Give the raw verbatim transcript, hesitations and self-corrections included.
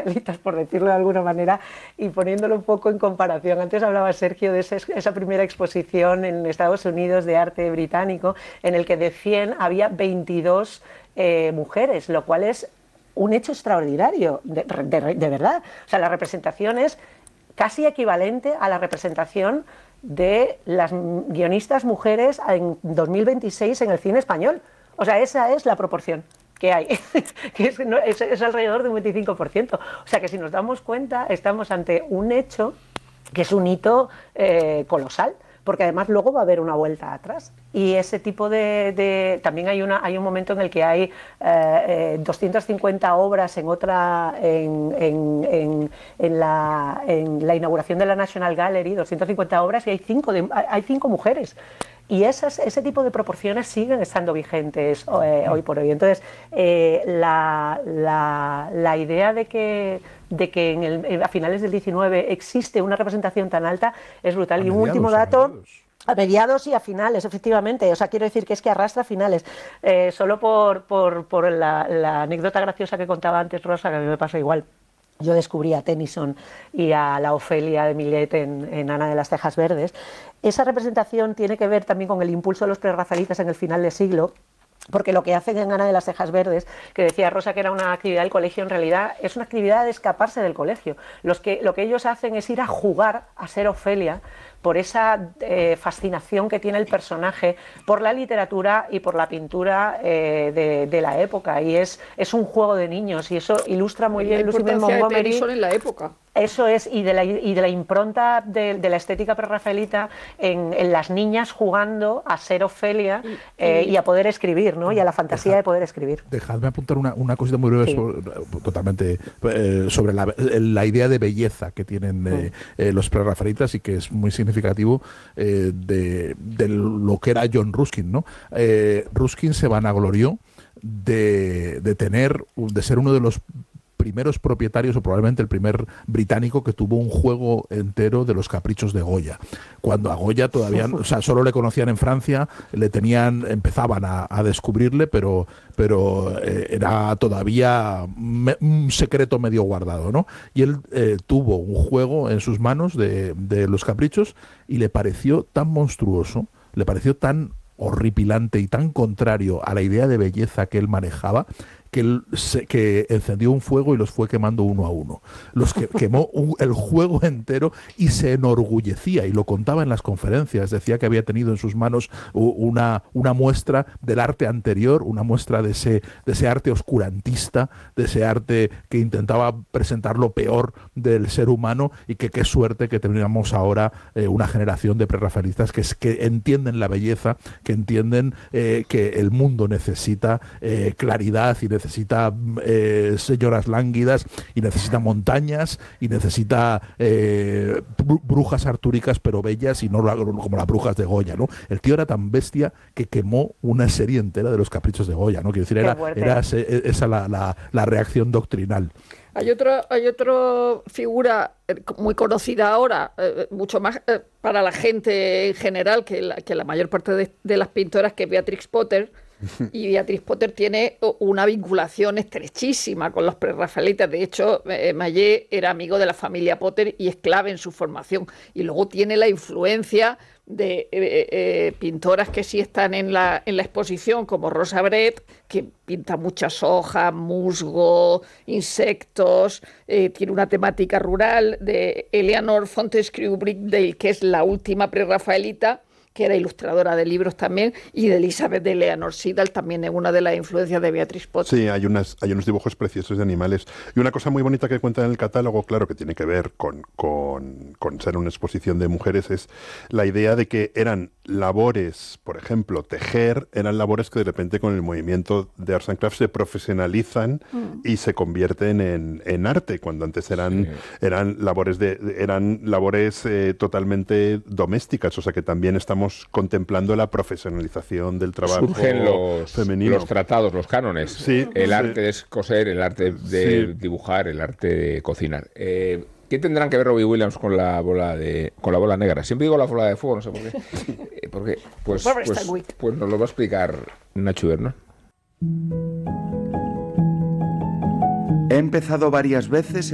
prerrafaelitas, por decirlo de alguna manera, y poniéndolo un poco en comparación. Antes hablaba Sergio de ese, esa primera exposición en Estados Unidos de arte británico, en el que de cien había veintidós eh, mujeres, lo cual es un hecho extraordinario, de, de, de verdad. O sea, la representación es casi equivalente a la representación de las guionistas mujeres en dos mil veintiséis en el cine español. O sea, esa es la proporción que hay, que es, no, es, es alrededor de un veinticinco por ciento. O sea, que si nos damos cuenta, estamos ante un hecho que es un hito eh, colosal, porque además luego va a haber una vuelta atrás. Y ese tipo de... de también hay, una, hay un momento en el que hay eh, eh, doscientas cincuenta obras en otra... En, en, en, en, la, en la inauguración de la National Gallery, doscientas cincuenta obras, y hay cinco, de, hay cinco mujeres. Y esas, ese tipo de proporciones siguen estando vigentes eh, hoy por hoy. Entonces, eh, la, la, la idea de que, de que en el, a finales del diecinueve existe una representación tan alta es brutal. A y un mediados, último a dato... mediados. A mediados y a finales, efectivamente. O sea, quiero decir que es que arrastra finales. Eh, solo por, por, por la, la anécdota graciosa que contaba antes Rosa, que a mí me pasa igual. Yo descubrí a Tennyson y a la Ofelia de Millet en, en Ana de las Cejas Verdes. Esa representación tiene que ver también con el impulso de los prerrafaelitas en el final del siglo, porque lo que hacen en Ana de las Cejas Verdes, que decía Rosa que era una actividad del colegio, en realidad es una actividad de escaparse del colegio. Los que, lo que ellos hacen es ir a jugar a ser Ofelia, por esa eh, fascinación que tiene el personaje por la literatura y por la pintura eh, de, de la época, y es, es un juego de niños, y eso ilustra muy bien Lucy Maud Montgomery. De Tennyson en la época. Eso es, y de la, y de la impronta de, de la estética prerrafaelita en, en las niñas jugando a ser Ofelia eh, y a poder escribir, ¿no? Y a la fantasía Deja, de poder escribir. Dejadme apuntar una, una cosita muy breve, sí. sobre, totalmente eh, sobre la, la idea de belleza que tienen eh, eh, los prerrafaelitas, y que es muy significativo eh, de, de lo que era John Ruskin, ¿no? Eh, Ruskin se vanaglorió de, de tener, de ser uno de los primeros propietarios, o probablemente el primer británico que tuvo un juego entero de los caprichos de Goya. Cuando a Goya todavía, o sea, solo le conocían en Francia, le tenían, empezaban a, a descubrirle, pero, pero eh, era todavía me, un secreto medio guardado, ¿no? Y él eh, tuvo un juego en sus manos de, de los caprichos, y le pareció tan monstruoso, le pareció tan horripilante y tan contrario a la idea de belleza que él manejaba, que, él se, que encendió un fuego y los fue quemando uno a uno. Los que quemó un, el juego entero, y se enorgullecía, y lo contaba en las conferencias. Decía que había tenido en sus manos una, una muestra del arte anterior, una muestra de ese, de ese arte oscurantista, de ese arte que intentaba presentar lo peor del ser humano, y que qué suerte que tenemos ahora eh, una generación de prerrafaelistas que, que entienden la belleza, que entienden eh, que el mundo necesita eh, claridad, y necesita eh, señoras lánguidas, y necesita montañas, y necesita eh, brujas artúricas pero bellas, y no como las brujas de Goya, ¿no? El tío era tan bestia que quemó una serie entera de los caprichos de Goya, ¿no? Quiero decir, era, era esa la, la, la reacción doctrinal. Hay otra, hay otra figura muy conocida ahora, eh, mucho más eh, para la gente en general que la, que la mayor parte de, de las pintoras, que es Beatrix Potter. Y Beatrix Potter tiene una vinculación estrechísima con los prerrafaelitas. De hecho, eh, Mallet era amigo de la familia Potter y es clave en su formación. Y luego tiene la influencia de eh, eh, pintoras que sí están en la, en la exposición, como Rosa Brett, que pinta muchas hojas, musgo, insectos, eh, tiene una temática rural, de Eleanor Fortescue Brickdale, que es la última prerrafaelita, que era ilustradora de libros también, y de Elizabeth de Leonor Siddal, también es una de las influencias de Beatrix Potter. Sí, hay, unas, hay unos dibujos preciosos de animales. Y una cosa muy bonita que cuenta en el catálogo, claro, que tiene que ver con, con, con ser una exposición de mujeres, es la idea de que eran labores, por ejemplo, tejer, eran labores que de repente con el movimiento de Arts and Crafts se profesionalizan mm. y se convierten en, en arte, cuando antes eran, sí. eran labores, de, eran labores eh, totalmente domésticas, o sea que también estamos contemplando la profesionalización del trabajo Surgen los, femenino. los tratados, los cánones. Sí, el sí. arte de coser, el arte de sí. dibujar, el arte de cocinar. Eh, ¿Qué tendrán que ver Robbie Williams con la bola de con la bola negra? Siempre digo la bola de fuego, no sé por qué. Eh, porque, pues, pues, pues nos lo va a explicar Nacho Bernal. He empezado varias veces